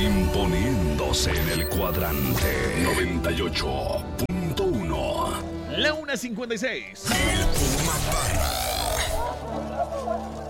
Imponiéndose en el cuadrante 98.1. La 1:56. El Puma Parra.